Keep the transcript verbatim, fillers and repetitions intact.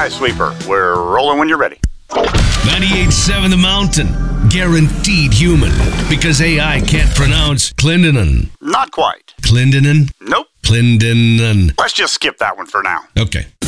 A I Sweeper. We're rolling when you're ready. ninety-eight point seven The Mountain. Guaranteed human. Because A I can't pronounce Clendenin. Not quite. Clendenin? Nope. Clendenin. Let's just skip that one for now. Okay.